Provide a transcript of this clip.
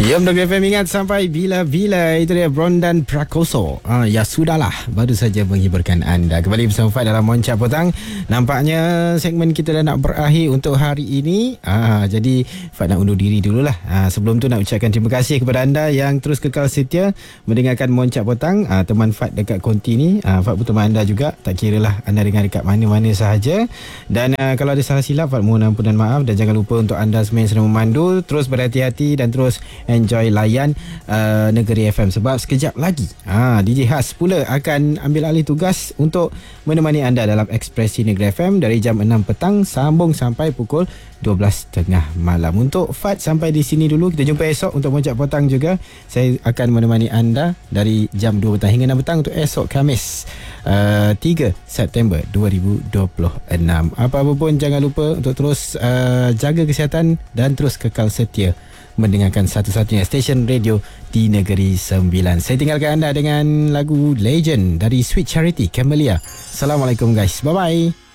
Ya, Negeri FM ingat sampai bila-bila. Itu dia Brondan Prakoso. Ya sudahlah, baru saja menghiburkan anda. Kembali bersama Fad dalam Moncap Petang. Nampaknya segmen kita dah nak berakhir untuk hari ini. Jadi Fad nak undur diri dululah. Sebelum tu nak ucapkan terima kasih kepada anda yang terus kekal setia mendengarkan Moncap Petang. Teman Fad dekat konti ni, Fad pun teman anda juga. Tak kira lah anda dengar dekat mana-mana sahaja. Dan kalau ada salah silap, Fad mohon ampun dan maaf. Dan jangan lupa untuk anda semua yang sedang memandu, terus berhati-hati dan terus enjoy layan Negeri FM. Sebab sekejap lagi DJ Has pula akan ambil alih tugas untuk menemani anda dalam Ekspresi Negeri FM dari jam 6 petang sambung sampai pukul 12.30 malam. Untuk Fad sampai di sini dulu. Kita jumpa esok untuk Moncap Petang juga. Saya akan menemani anda dari jam 2 petang hingga 6 petang untuk esok Khamis 3 September 2026. Apa-apa pun jangan lupa untuk terus jaga kesihatan dan terus kekal setia mendengarkan satu-satunya stesen radio di Negeri Sembilan. Saya tinggalkan anda dengan lagu Legend dari Sweet Charity Camellia. Assalamualaikum guys. Bye-bye.